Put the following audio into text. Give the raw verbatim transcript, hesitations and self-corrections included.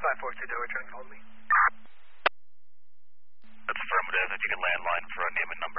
five four two, returning hold me. That's affirmative. If you can landline for a name and number.